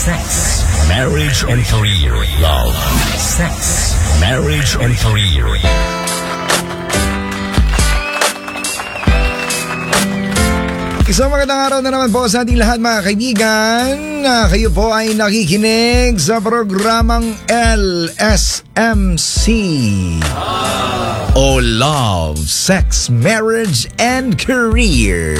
Sex, marriage and career. Love, sex, marriage and career. Isang magandang araw na naman po sa ating lahat mga kaibigan. Kayo po ay nakikinig sa programang LSMC o Love, Sex, Marriage and Career.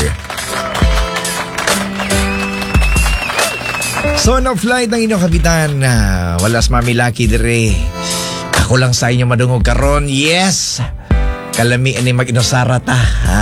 Son of Flight ng inyong kapitan. Walas Mami Lucky dire. Ako lang sa inyo madungog karon. Yes! Kalami ani mag-inosara ta.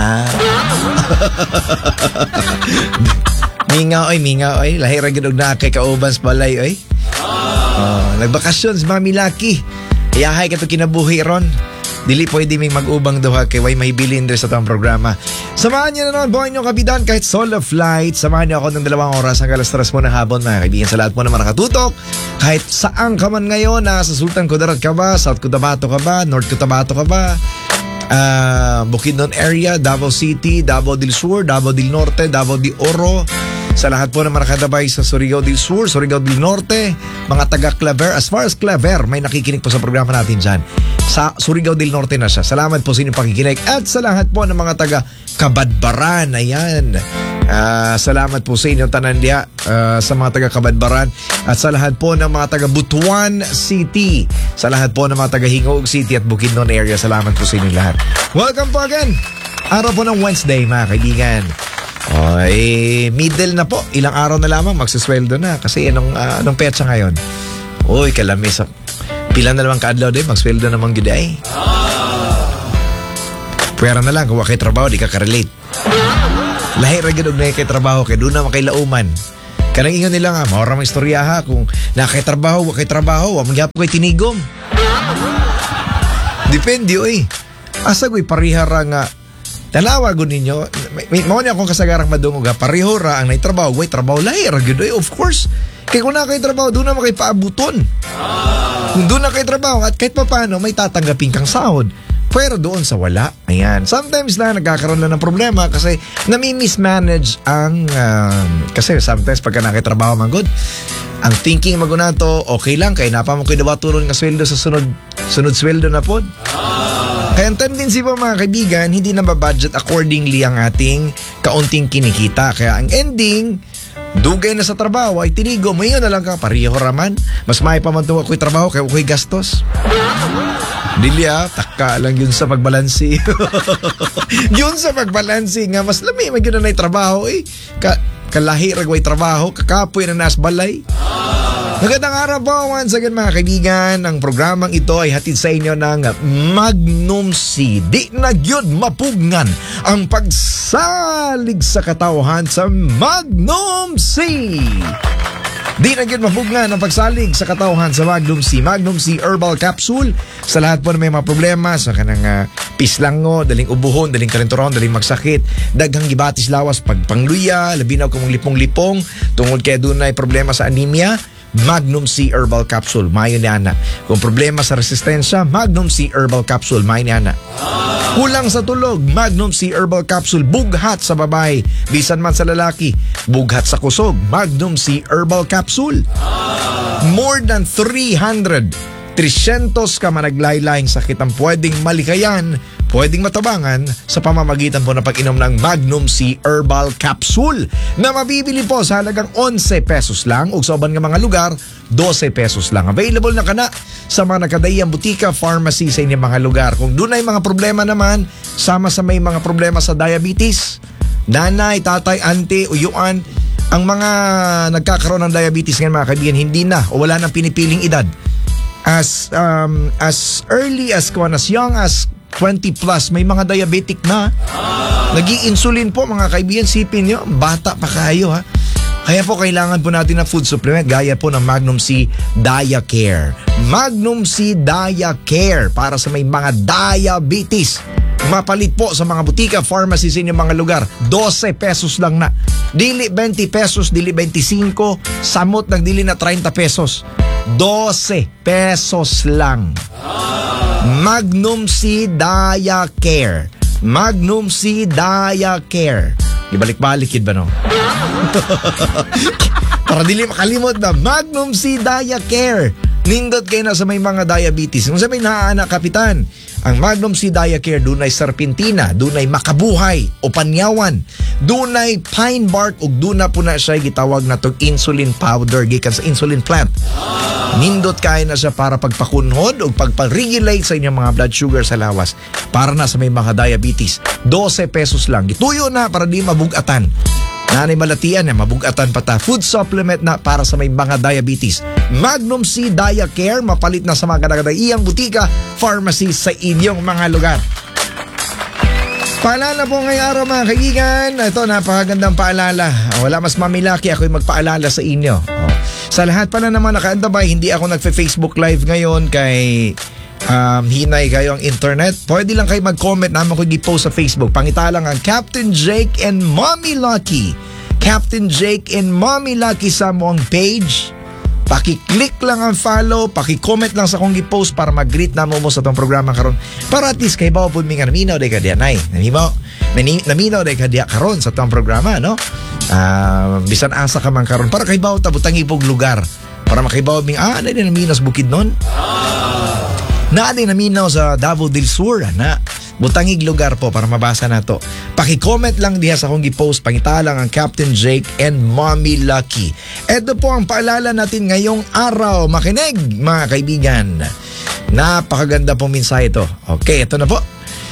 Minga oy. Lahi ra gid og na kay kauban sa balay oy. Nagbakasyon si Mami Lucky. Iyahay ka to kinabuhi ron. Dili pwede ming mag-ubang duha kay way may bilin sa tong programa. Samahan niyo na naman po inyong kapitan kahit solo flight. Samahan niyo ako ng 2 oras hanggang alas 3 po ng hapon mga kaibigan. Sa lahat po naman nakatutok. Kahit saan ka man ngayon, nasa Sultan Kudarat ka ba, South Cotabato ka ba, North Cotabato ka ba, Bukidnon area, Davao City, Davao del Sur, Davao del Norte, Davao de Oro. Sa lahat po na nakadabay sa Surigao del Sur, Surigao del Norte, mga taga Claver. As far as Claver, may nakikinig po sa programa natin dyan. Sa Surigao del Norte na siya. Salamat po sa inyong pakikinig. At sa lahat po ng mga taga Kabadbaran, ayan. Salamat po sa inyong tanandya sa mga taga Kabadbaran. At sa lahat po ng mga taga Butuan City. Sa lahat po ng mga taga Hingog City at Bukidnon area. Salamat po sa inyong lahat. Welcome po again. Araw po ng Wednesday mga kaibigan. Middle na po. Ilang araw na lamang magsisweldo na. Kasi anong petsa ngayon? Uy, kalamis. Pila na naman kaadlaw din. Magsweldo naman gud ay. Pwera na lang. Kung wakay trabaho, di ka karelate. Lahi ra gid og na kay trabaho. Kaya doon na makay lauman. Kanang ingon nila nga, maura mang istorya ha. Kung nakay trabaho, wakay trabaho, wag magyapon kay tinigom. Depende, oy. Asa ko'y parihara nga tanawagon ninyo, mao niya akong kasagarang madungog ha, pareho ra ang naitrabaho, way trabaho lahi ra gyud of course. Kaya kung na kay trabaho, doon na makay paabuton. Kung doon na kay trabaho at kahit paano may tatanggapin kang sahod. Pero doon sa wala, ayan. Sometimes na nagkakaroon lang ng problema kasi nami-mismanage ang kasi sometimes pagka nakitrabaho man good, ang thinking magunato, okay lang kay napa mo koy dawaturon nga sweldo sa sunod sweldo na pod. Kaya ang tendency po mga kaibigan, hindi na ba-budget accordingly ang ating kaunting kinikita. Kaya ang ending, dugay na sa trabaho ay tinigo mo yun na lang ka, pariho raman. Mas may pamantunga ko'y trabaho kaya ko'y gastos. Dili taka lang yun sa pagbalansi. Yun sa pagbalansi nga, mas lami mag yun na trabaho eh. Kalahi ragway trabaho, kakapoy na nas balay. Magandang araw po once again mga kaibigan. Ang programang ito ay hatid sa inyo ng Magnum C. Di na gyud mapugnan ang pagsalig sa katawhan sa Magnum C. Di na gyud mapugnan ang pagsalig sa katawhan sa Magnum C. Magnum C Herbal Capsule. Sa lahat po na may mga problema sa kanang pislango, daling ubuhon, daling kalenturon, daling magsakit, daghang gibatis lawas pagpangluya, labi na kung lipong-lipong, tungod kaya doon ay problema sa anemia. Magnum C Herbal Capsule, mayo ni ana. Kung problema sa resistensya, Magnum C Herbal Capsule, mayo ni ana. Kulang sa tulog, Magnum C Herbal Capsule. Bughat sa babae, bisan man sa lalaki. Bughat sa kusog, Magnum C Herbal Capsule. More than 300 ka managlaylayng sakit ang pwedeng malikayan, pwedeng matabangan sa pamamagitan po ng pag-inom ng Magnum C Herbal Capsule na mabibili po sa halagang 11 pesos lang o sa uban nga mga lugar 12 pesos lang. Available na kana sa mga nakadayang butika, pharmacy sa inyong mga lugar. Kung doon ay mga problema naman, sama sa may mga problema sa diabetes, nanay, tatay, auntie, uyuan, ang mga nagkakaroon ng diabetes ngayon mga kaibigan, hindi na o wala nang pinipiling edad. As early as young as 20 plus, may mga diabetic na. Nag-i-insulin po mga kaibigan, sipin nyo, bata pa kayo ha. Kaya po kailangan po natin ng food supplement gaya po ng Magnum C Diacare. Magnum C Diacare para sa may mga diabetes. Mapalit po sa mga butika, pharmacy sa inyong mga lugar. 12 pesos lang na. Dili 20 pesos, dili 25, samot ng dili na 30 pesos. 12 pesos lang. Magnum C Diacare. Magnum C Diacare. Ibalik-balik yun ba no? Para dili makalimot na Magnum C Diacare. Nindot kayo na sa may mga diabetes. Kung sa may naaanak kapitan, ang Magnum C Diacare dunay serpentina, dunay makabuhay o panyawan, dunay pine bark ug duna po na siya gitawag na tog insulin powder gikan sa insulin plant. Nindot kayo na siya para pagpakunhod o pagpa-regulate sa inyong mga blood sugar sa lawas para na sa may mga diabetes. 12 pesos lang. Gituyo na para di mabugatan. Nanay malatian na mabugatan pa ta. Food supplement na para sa may mga diabetes. Magnum C Diacare mapalit na sa mga kadagadaiyang butika, pharmacy sa inyong mga lugar. Paalala po ngayong araw mga kaibigan. Ito, napakagandang paalala. Wala mas mamilaki, ako'y magpaalala sa inyo. Sa lahat pala naman nakaantabay, hindi ako nagfe-Facebook Live ngayon kay hinay kayo ang internet. Pwede lang kayo mag-comment naman ko i-post sa Facebook. Pangita lang ang Captain Jake and Mommy Lucky. Captain Jake and Mommy Lucky sa mo ang page. Paki-click lang ang follow, paki-comment lang sa kong i-post para mag-greet na mo sa itong programa karon. Para at least kay bao po mga naminaw day ka diya, nay. Naminaw day ka diya karon sa itong programa, no? Bisan asa ka man karon. Para kay bao tabutang ipog lugar. Para makibaw ming, na din naminaw sa bukid nun. Na din naminaw sa Davao del Sur, na butangig lugar po para mabasa na to. Paki-comment lang diha sa akong i-post, pangita lang ang Captain Jake and Mommy Lucky. Ito po ang paalala natin ngayong araw. Makinig mga kaibigan. Napakaganda pong mensahe ito. Okay, ito na po.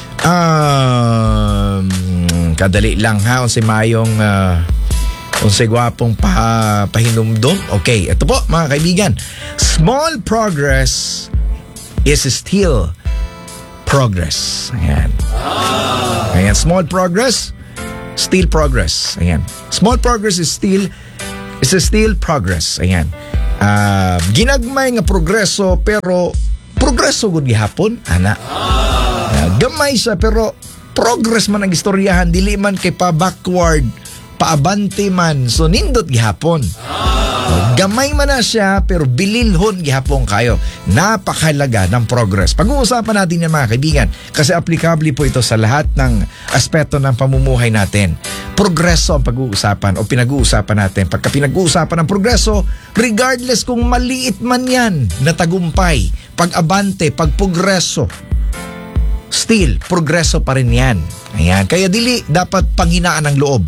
Kadali lang ha, unsay mayong unsay gwapong pahinumdom. Okay, ito po mga kaibigan. Small progress is still progress. Ayan. Ayan, small progress, still progress. Ayan. Small progress is still progress. Ayan. Ginagmay nga progreso pero progreso gud gihapon, ana. Gamay siya pero progress man ang istoryahan, dili man kay pa backward, paabante man. So nindot gihapon. Gamay man na siya pero bililhon gihapon kayo. Napakahalaga ng progress. Pag-uusapan natin yan mga kaibigan kasi applicable po ito sa lahat ng aspeto ng pamumuhay natin. Progreso ang pag-uusapan o pinag-uusapan natin. Pagka pinag-uusapan ng progreso, regardless kung maliit man yan na tagumpay, pag-abante, pag-progreso, still, progreso pa rin yan. Ayan. Kaya dili dapat panghinaan ng loob.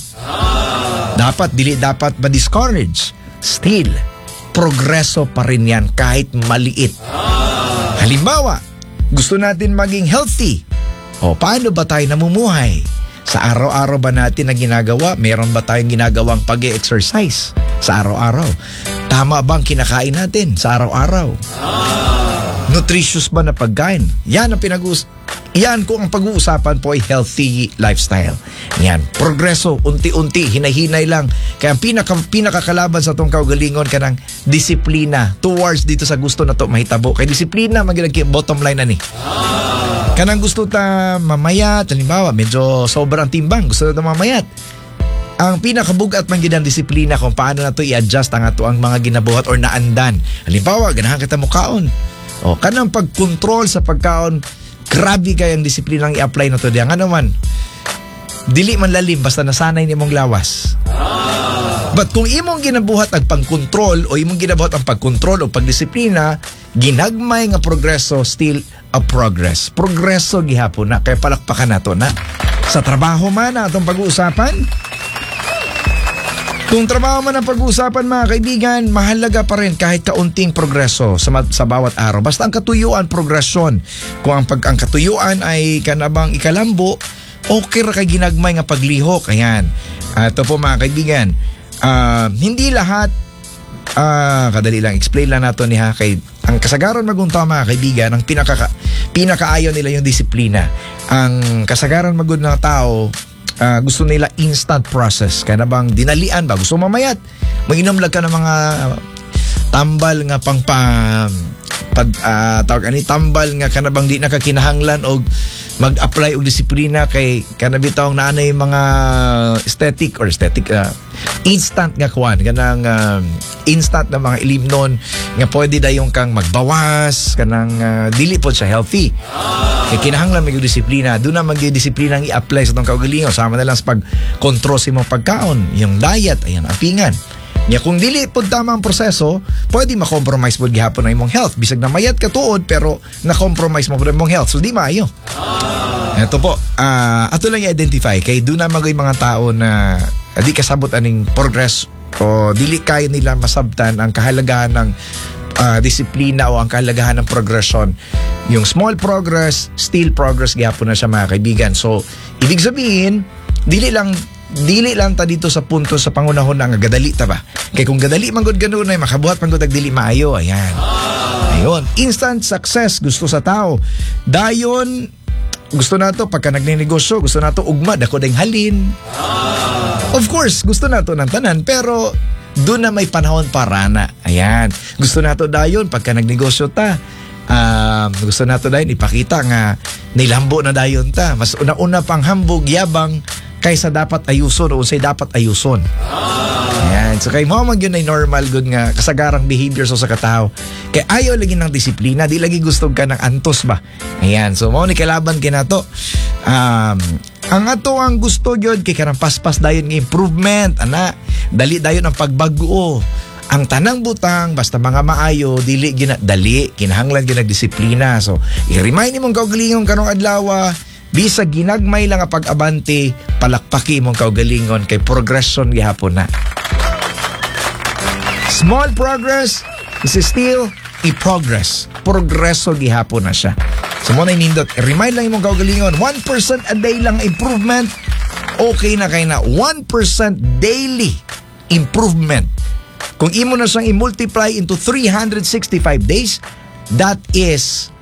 Dili dapat ma-discourage. Still, progreso pa rin yan kahit maliit. Halimbawa, gusto natin maging healthy. O paano ba tayo namumuhay? Sa araw-araw ba natin na ginagawa? Meron ba tayong ginagawang pag-exercise sa araw-araw? Tama bang kinakain natin sa araw-araw? Nutritious ba na pagkain? Yan kung ang pag-uusapan po ay healthy lifestyle. Yan, progreso, unti-unti, hinay-hinay lang. Kaya ang pinakakalaban sa itong kaugalingon ka ng disiplina towards dito sa gusto na to mahitabo. Kaya disiplina, bottom line na ni. Kanang gusto ta mamayat, halimbawa, medyo sobrang timbang, gusto ta mamayat. Ang pinakabugat man gid ang disiplina kung paano na to i-adjust ang ato ang mga ginabuhat or naandan. Halimbawa, ganahan kita mo kaon. O, kanang pag-control sa pagkaon, grabe kayang disiplinang i-apply na to diyan. Ano man, dili man lalim, basta nasanay ni mong lawas. But kung imong ginabuhat ang pag-control o imong ginabuhat ang pag-control o pagdisiplina, ginagmay nga progreso, still a progress. Progreso gihapon na, kaya palakpakan nato na. Sa trabaho man na atong pag-uusapan, kung trabaho man ang pag-uusapan mga kaibigan, mahalaga pa rin kahit kaunting progreso sa bawat araw. Basta ang katuyuan, progresyon. Kung ang katuyuan ay kanabang ikalambo, okay ra kay ginagmay nga paglihok. Ayan. Ito po mga kaibigan, hindi lahat, kadali lang, explain lang nato ni ha, kay ang kasagaran magunta mga kaibigan, ang pinakaayaw nila yung disiplina. Ang kasagaran magud ng tao, gusto nila instant process. Kaya na bang dinalian ba? Gusto mamayat. Mag-inom lang ka ng mga tambal nga tambal nga kanabang di nakakinahanglan o mag-apply og disiplina kay kanabitawng naanay mga aesthetic instant nga kuan kanang instant na mga ilimnon nga pwede dayon kang magbawas kanang dili po siya healthy. Kay kinahanglan may disiplina. Doon na mag-disiplina ang i-apply sa itong kaugalingon. Sama na lang sa pag-control sa imong pagkaon, yung diet, ayan, apingan. Nya kung dili pud tama ang proseso, pwede ma-compromise pud gihapon ang imong health. Bisag na mayat ka tuod pero na-compromise mo pud ang imong health. So di maayo. Ito po, ato lang i-identify kay doon na magoy mga tao na di kasabot aning progress o dili kaya nila masabtan ang kahalagahan ng disiplina o ang kahalagahan ng progression. Yung small progress, still progress gihapon na siya mga kaibigan. So, ibig sabihin, dili lang ta dito sa punto sa pangunahon na nga gadali ta ba. Kaya kung gadali manggod ganun ay makabuhat manggod ag dili maayo. Ayan. Ayun. Instant success gusto sa tao. Dayon gusto nato pagka nagnenegosyo, gusto nato ugma dako ding halin. Of course, gusto nato ng tanan pero doon na may panahon para na. Ayan. Gusto nato dayon pagka nagnegosyo ta. Gusto nato dayon ipakita nga nilambo na dayon ta. Mas una-una pang hambog yabang kaysa dapat ayuson o unsay dapat ayuson. Ayan. So kay mo yun ay normal good nga kasagarang behavior sa katao. Kay ayaw lagi ng disiplina, di lagi gusto ka ng antos ba. Ayan. So mo ni kalaban kinato. Ang ato ang gusto gyud kay karang paspas dayon nga improvement ana. Dali dayon ang pagbago. Ang tanang butang basta mga maayo dili dali kinahanglan gyud disiplina. So i-remind nimong kaugalingon karong adlaw bisag ginagmay lang ang pag-abante, palakpaki mong kaugalingon kay progression gihapon na. Small progress is still i-progress. Progreso gihapon na siya. So mo na inindot, remind lang imong kaugalingon, 1% a day lang improvement, okay na kay na 1% daily improvement. Kung imo na siyang i-multiply into 365 days, that is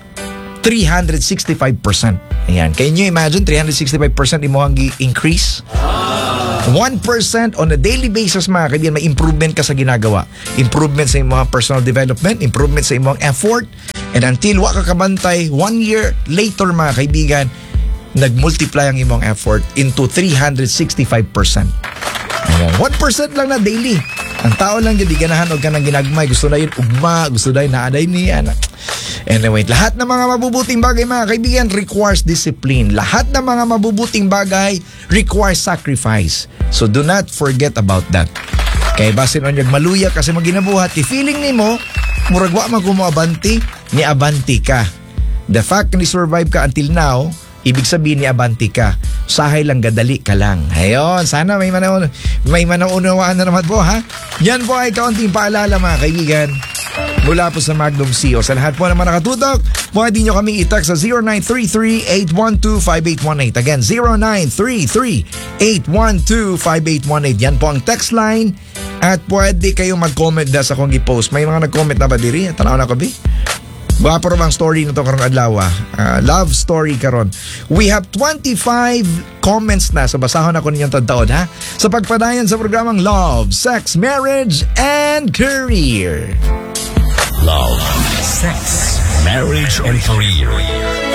365%. Ayan. Can you imagine 365% imohang increase? 1% on a daily basis mga kaibigan, may improvement ka sa ginagawa. Improvement sa imong personal development, improvement sa imong effort, and until wa ka kabantay, 1 year later mga kaibigan, nag-multiply ang imong effort into 365%. Ayan. 1% lang na daily. Ang tao lang hindi ganahan o ganang ginagmay. Gusto na yun ugma, gusto na yun naaday ni anak. Anyway, lahat ng mga mabubuting bagay mga kaibigan requires discipline. Lahat ng mga mabubuting bagay requires sacrifice. So do not forget about that. Kaya basin on yung maluya kasi maginabuhat, i-feeling ni mo, muragwa man kung abanti, ni abanti ka. The fact na ni-survive ka until now, ibig sabihin ni abanti ka. Sahay lang, gadali ka lang. Ayon, sana may manaunawaan na naman po ha. Yan po ay kaunting paalala mga kaibigan. Mula po sa Magnum CEO. Sa lahat po naman nakatutok, pwede nyo kaming i-text sa 0933-812-5818. Again, 0933-812-5818. Yan po ang text line. At pwede kayong mag-comment na sa kong i-post. May mga nag-comment na ba diri? Tanaw na ko, Bi? Baka pero bang story nito karong adlaw. Love story karon. We have 25 comments na. So basahon ako ninyong tadtaon ha. Sa pagpadayon sa programang Love, Sex, Marriage, and Career. Love, sex, marriage, and career.